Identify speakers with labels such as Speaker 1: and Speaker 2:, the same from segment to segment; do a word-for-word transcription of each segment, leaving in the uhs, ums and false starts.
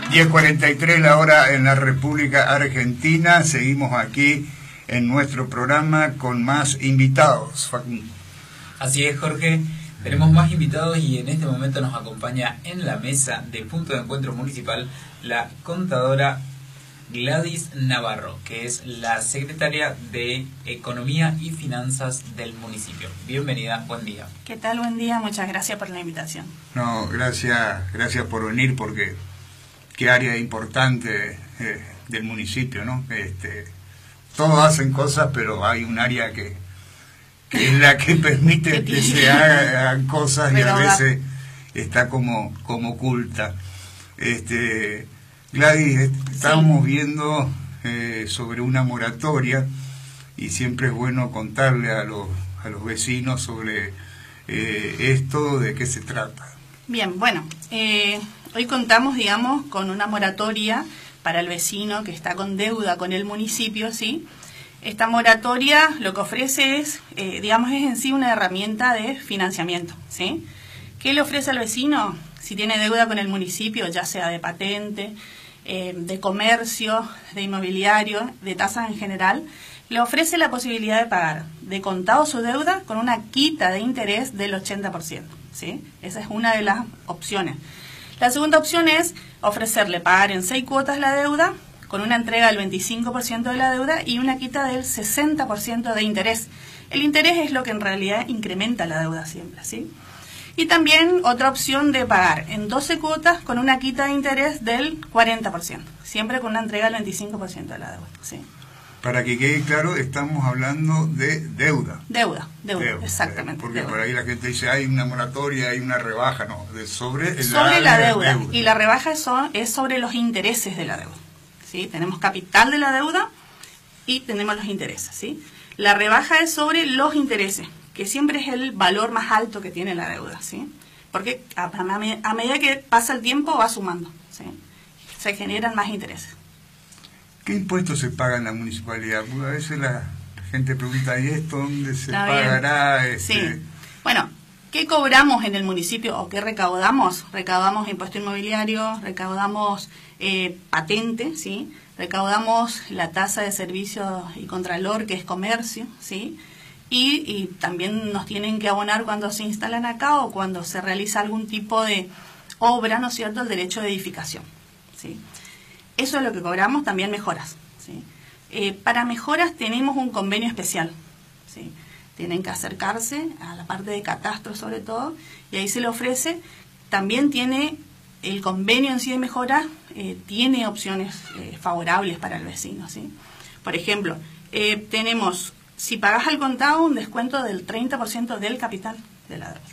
Speaker 1: diez cuarenta y tres la hora en la República Argentina. Seguimos aquí en nuestro programa con más invitados, Facundo.
Speaker 2: Así es, Jorge. Tenemos más invitados y en este momento nos acompaña en la mesa de Punto de Encuentro Municipal la contadora Gladys Navarro, que es la secretaria de Economía y Finanzas del municipio. Bienvenida, buen día.
Speaker 3: ¿Qué tal? Buen día, muchas gracias por la invitación.
Speaker 1: No, gracias, gracias por venir, porque qué área importante eh, del municipio, ¿no? Este, todos hacen cosas, pero hay un área que, que es la que permite que se hagan cosas y a veces está como, como oculta. Este... Gladys, estábamos sí. viendo eh, sobre una moratoria y siempre es bueno contarle a los, a los vecinos sobre eh, esto, de qué se trata.
Speaker 3: Bien, bueno, eh, hoy contamos, digamos, con una moratoria para el vecino que está con deuda con el municipio, ¿sí? Esta moratoria lo que ofrece es, eh, digamos, es en sí una herramienta de financiamiento, ¿sí? ¿Qué le ofrece al vecino? Si tiene deuda con el municipio, ya sea de patente, eh, de comercio, de inmobiliario, de tasas en general, le ofrece la posibilidad de pagar de contado su deuda con una quita de interés del ochenta por ciento, ¿sí? Esa es una de las opciones. La segunda opción es ofrecerle pagar en seis cuotas la deuda, con una entrega del veinticinco por ciento de la deuda y una quita del sesenta por ciento de interés. El interés es lo que en realidad incrementa la deuda siempre, ¿sí? Y también otra opción de pagar en doce cuotas con una quita de interés del cuarenta por ciento, siempre con una entrega del veinticinco por ciento de la deuda, ¿sí?
Speaker 1: Para que quede claro, estamos hablando de deuda.
Speaker 3: Deuda, deuda, deuda exactamente.
Speaker 1: Porque
Speaker 3: deuda.
Speaker 1: Por ahí la gente dice, hay una moratoria, hay una rebaja, no, de sobre, el
Speaker 3: sobre la, la deuda. deuda. Y la rebaja son, es sobre los intereses de la deuda, ¿sí? Tenemos capital de la deuda y tenemos los intereses, ¿sí? La rebaja es sobre los intereses, que siempre es el valor más alto que tiene la deuda, ¿sí? Porque a, a, a medida que pasa el tiempo va sumando, ¿sí? Se generan más intereses.
Speaker 1: ¿Qué impuestos se pagan en la municipalidad? Porque a veces la gente pregunta, ¿y esto dónde se
Speaker 3: Está
Speaker 1: pagará? Este...
Speaker 3: Sí. Bueno, ¿qué cobramos en el municipio o qué recaudamos? Recaudamos impuesto inmobiliario, recaudamos eh, patente, ¿sí? Recaudamos la tasa de servicios y contralor, que es comercio, ¿sí? Y, y también nos tienen que abonar cuando se instalan acá o cuando se realiza algún tipo de obra, ¿no es cierto?, el derecho de edificación, ¿sí? Eso es lo que cobramos, también mejoras, ¿sí? Eh, para mejoras tenemos un convenio especial, ¿sí? Tienen que acercarse a la parte de catastro sobre todo, y ahí se le ofrece, también tiene el convenio en sí de mejoras, eh, tiene opciones eh, favorables para el vecino, ¿sí? Por ejemplo, eh, tenemos... Si pagas al contado, un descuento del treinta por ciento del capital de la deuda,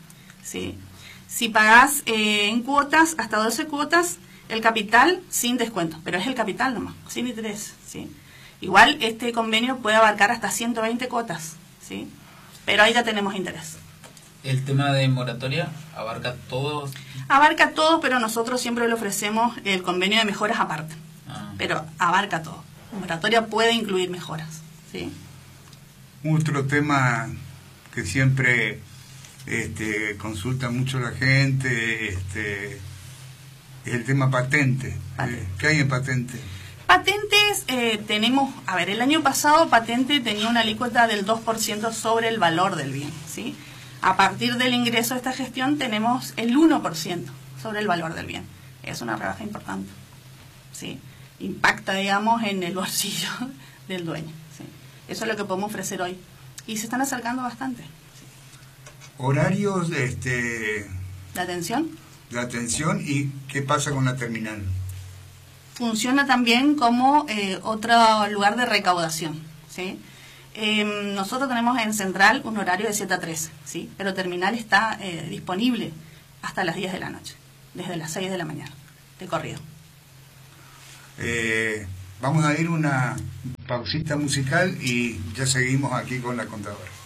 Speaker 3: ¿sí? Si pagas eh, en cuotas, hasta doce cuotas, el capital sin descuento, pero es el capital nomás, sin interés, ¿sí? Igual este convenio puede abarcar hasta ciento veinte cuotas, ¿sí? Pero ahí ya tenemos interés.
Speaker 2: ¿El tema de moratoria abarca todos?
Speaker 3: Abarca todo, pero nosotros siempre le ofrecemos el convenio de mejoras aparte, ah. pero abarca todo. La moratoria puede incluir mejoras, ¿sí?
Speaker 1: Otro tema que siempre este, consulta mucho la gente este, es el tema patente. patente. ¿Qué hay en patente?
Speaker 3: Patentes, eh, tenemos, a ver, el año pasado patente tenía una alícuota del dos por ciento sobre el valor del bien, ¿sí? A partir del ingreso de esta gestión tenemos el uno por ciento sobre el valor del bien. Es una rebaja importante, ¿sí? Impacta, digamos, en el bolsillo del dueño. Eso es lo que podemos ofrecer hoy. Y se están acercando bastante. Sí.
Speaker 1: ¿Horarios de, este,
Speaker 3: de atención?
Speaker 1: De atención y qué pasa con la terminal.
Speaker 3: Funciona también como eh, otro lugar de recaudación, ¿sí? Eh, nosotros tenemos en Central un horario de siete a tres, ¿sí? Pero terminal está eh, disponible hasta las diez de la noche, desde las seis de la mañana, de corrido.
Speaker 1: Eh... Vamos a ir una pausita musical y ya seguimos aquí con la contadora.